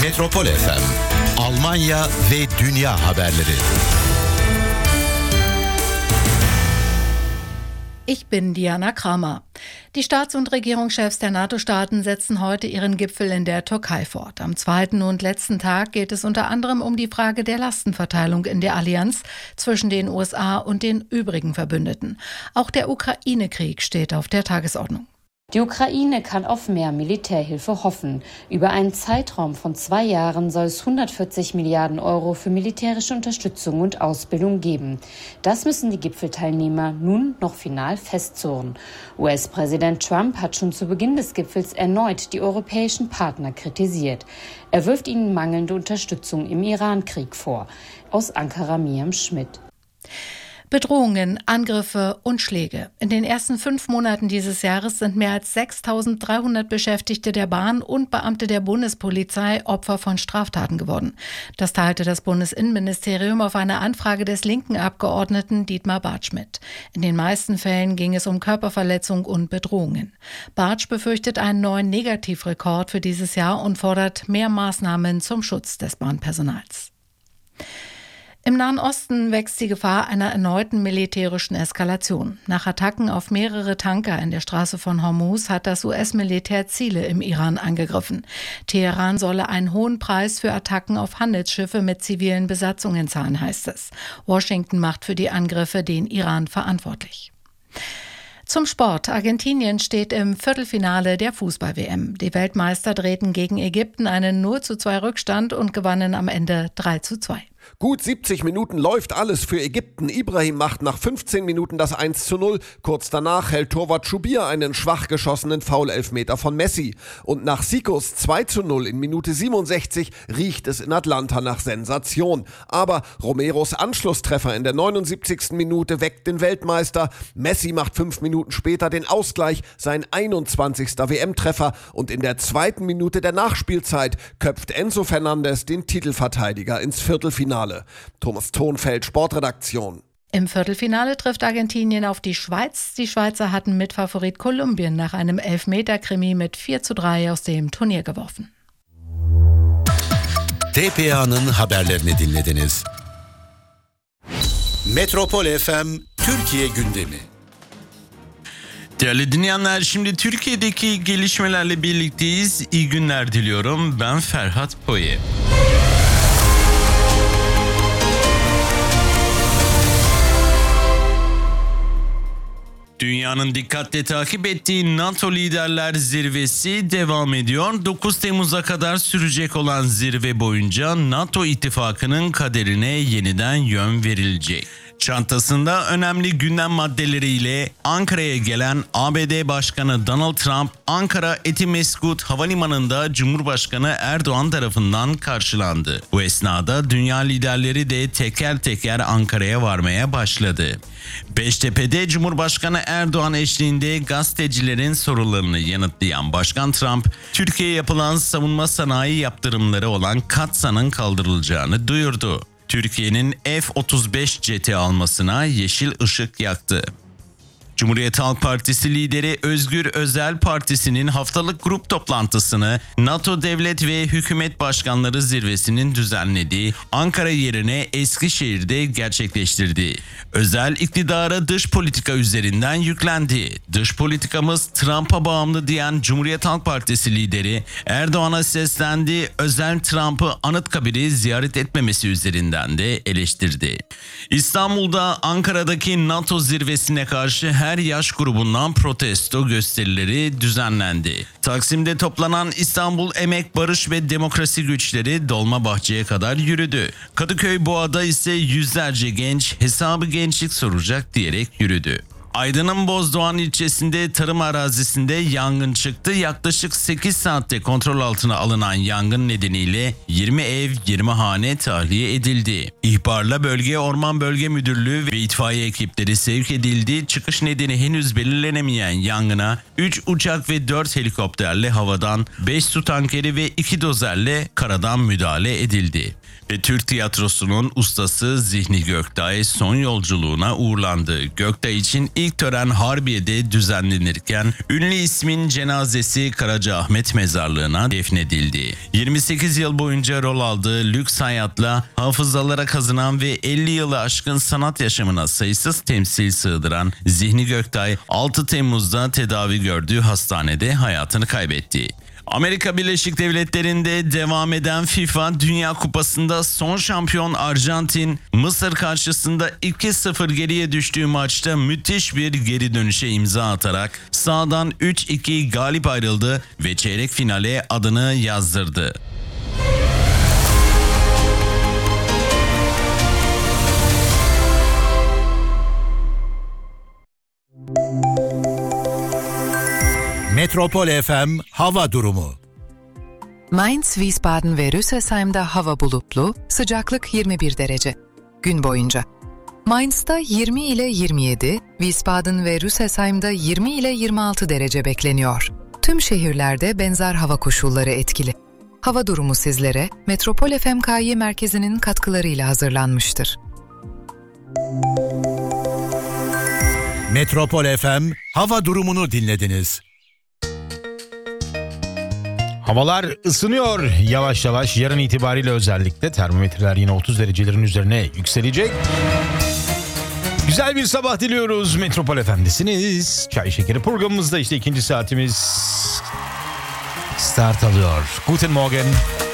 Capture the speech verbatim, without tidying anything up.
Metropol F M, Almanya ve dünya haberleri. Ich bin Diana Kramer. Die Staats- und Regierungschefs der NATO-Staaten setzen heute ihren Gipfel in der Türkei fort. Am zweiten und letzten Tag geht es unter anderem um die Frage der Lastenverteilung in der Allianz zwischen den U S A und den übrigen Verbündeten. Auch der Ukraine-Krieg steht auf der Tagesordnung. Die Ukraine kann auf mehr Militärhilfe hoffen. Über einen Zeitraum von zwei Jahren soll es hundertvierzig Milliarden Euro für militärische Unterstützung und Ausbildung geben. Das müssen die Gipfelteilnehmer nun noch final festzurren. U S-Präsident Trump hat schon zu Beginn des Gipfels erneut die europäischen Partner kritisiert. Er wirft ihnen mangelnde Unterstützung im Iran-Krieg vor. Aus Ankara Miriam Schmidt. Bedrohungen, Angriffe und Schläge. In den ersten fünf Monaten dieses Jahres sind mehr als sechstausenddreihundert Beschäftigte der Bahn und Beamte der Bundespolizei Opfer von Straftaten geworden. Das teilte das Bundesinnenministerium auf eine Anfrage des linken Abgeordneten Dietmar Bartsch mit. In den meisten Fällen ging es um Körperverletzung und Bedrohungen. Bartsch befürchtet einen neuen Negativrekord für dieses Jahr und fordert mehr Maßnahmen zum Schutz des Bahnpersonals. Im Nahen Osten wächst die Gefahr einer erneuten militärischen Eskalation. Nach Attacken auf mehrere Tanker in der Straße von Hormuz hat das U S-Militär Ziele im Iran angegriffen. Teheran solle einen hohen Preis für Attacken auf Handelsschiffe mit zivilen Besatzungen zahlen, heißt es. Washington macht für die Angriffe den Iran verantwortlich. Zum Sport. Argentinien steht im Viertelfinale der Fußball-W M. Die Weltmeister drehten gegen Ägypten einen null zu zwei Rückstand und gewannen am Ende drei zu zwei. Gut siebzig Minuten läuft alles für Ägypten. Ibrahim macht nach fünfzehn Minuten das eins zu null. Kurz danach hält Torwart Schubir einen schwach geschossenen Foul-Elfmeter von Messi. Und nach Sikos zwei zu null in Minute siebenundsechzig riecht es in Atlanta nach Sensation. Aber Romeros Anschlusstreffer in der neunundsiebzigsten Minute weckt den Weltmeister. Messi macht fünf Minuten später den Ausgleich, sein einundzwanzigster W M-Treffer. Und in der zweiten Minute der Nachspielzeit köpft Enzo Fernandes den Titelverteidiger ins Viertelfinale. Thomas Thonfeld, Sportredaktion. Im Viertelfinale trifft Argentinien auf die Schweiz. Die Schweizer hatten Mitfavorit Kolumbien nach einem Elfmeter-Krimi mit vier zu drei aus dem Turnier geworfen. T P A'nın haberlerini dinlediniz. Metropol F M Türkiye gündemi. Değerli dinleyenler, şimdi Türkiye'deki gelişmelerle birlikteyiz. İyi günler diliyorum. Ben Ferhat Poye. Dünyanın dikkatle takip ettiği NATO Liderler Zirvesi devam ediyor. dokuz Temmuz'a kadar sürecek olan zirve boyunca NATO ittifakının kaderine yeniden yön verilecek. Çantasında önemli gündem maddeleriyle Ankara'ya gelen A B D Başkanı Donald Trump, Ankara Etimesgut Havalimanı'nda Cumhurbaşkanı Erdoğan tarafından karşılandı. Bu esnada dünya liderleri de teker teker Ankara'ya varmaya başladı. Beştepe'de Cumhurbaşkanı Erdoğan eşliğinde gazetecilerin sorularını yanıtlayan Başkan Trump, Türkiye'ye yapılan savunma sanayi yaptırımları olan Katsa'nın kaldırılacağını duyurdu. Türkiye'nin F otuz beş jeti almasına yeşil ışık yaktı. Cumhuriyet Halk Partisi lideri Özgür Özel Partisi'nin haftalık grup toplantısını NATO Devlet ve Hükümet Başkanları Zirvesi'nin düzenlediği Ankara yerine Eskişehir'de gerçekleştirdi. Özel iktidara dış politika üzerinden yüklendi. Dış politikamız Trump'a bağımlı diyen Cumhuriyet Halk Partisi lideri Erdoğan'a seslendi. Özel Trump'ı Anıtkabir'i ziyaret etmemesi üzerinden de eleştirdi. İstanbul'da Ankara'daki NATO zirvesine karşı her yaş grubundan protesto gösterileri düzenlendi. Taksim'de toplanan İstanbul Emek, Barış ve Demokrasi güçleri Dolmabahçe'ye kadar yürüdü. Kadıköy Boğa'da ise yüzlerce genç hesabı gençlik soracak diyerek yürüdü. Aydın'ın Bozdoğan ilçesinde tarım arazisinde yangın çıktı. Yaklaşık sekiz saatte kontrol altına alınan yangın nedeniyle yirmi ev, yirmi hane tahliye edildi. İhbarla bölgeye Orman Bölge Müdürlüğü ve itfaiye ekipleri sevk edildi. Çıkış nedeni henüz belirlenemeyen yangına üç uçak ve dört helikopterle havadan, beş su tankeri ve iki dozerle karadan müdahale edildi. Ve Türk tiyatrosunun ustası Zihni Göktay son yolculuğuna uğurlandı. Göktay için ilk tören Harbiye'de düzenlenirken ünlü ismin cenazesi Karacaahmet Mezarlığı'na defnedildi. yirmi sekiz yıl boyunca rol aldığı lüks hayatla hafızalara kazınan ve elli yılı aşkın sanat yaşamına sayısız temsil sığdıran Zihni Göktay altı Temmuz'da tedavi gördüğü hastanede hayatını kaybetti. Amerika Birleşik Devletleri'nde devam eden FIFA Dünya Kupası'nda son şampiyon Arjantin, Mısır karşısında iki sıfır geriye düştüğü maçta müthiş bir geri dönüşe imza atarak sahadan üç iki galip ayrıldı ve çeyrek finale adını yazdırdı. Metropol F M hava durumu. Mainz, Wiesbaden ve Rüsselsheim'da hava bulutlu, sıcaklık yirmi bir derece. Gün boyunca. Mainz'da yirmi ile yirmi yedi, Wiesbaden ve Rüsselsheim'da yirmi ile yirmi altı derece bekleniyor. Tüm şehirlerde benzer hava koşulları etkili. Hava durumu sizlere Metropol F M K Y merkezinin katkılarıyla hazırlanmıştır. Metropol F M hava durumunu dinlediniz. Havalar ısınıyor yavaş yavaş. Yarın itibariyle özellikle termometreler yine otuz derecelerin üzerine yükselecek. Güzel bir sabah diliyoruz. Metropol F M'desiniz. Çay Şekeri programımızda işte ikinci saatimiz start alıyor. Guten Morgen.